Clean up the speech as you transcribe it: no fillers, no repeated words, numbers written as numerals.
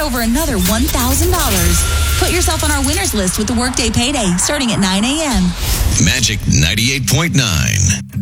over another $1,000. Put yourself on our winners list with the Workday Payday starting at 9 a.m. Magic 98.9.